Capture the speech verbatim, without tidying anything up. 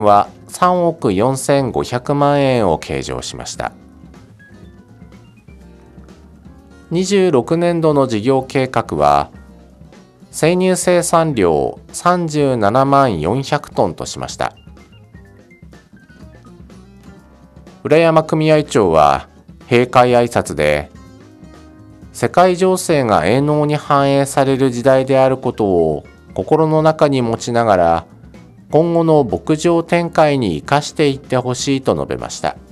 はさんおくよんせんごひゃくまんえんを計上しました。にじゅうろくねんどの事業計画は生乳生産量をさんじゅうななまんよんひゃくトンとしました。浦山組合長は閉会挨拶で、世界情勢が営農に反映される時代であることを心の中に持ちながら、今後の牧場展開に生かしていってほしいと述べました。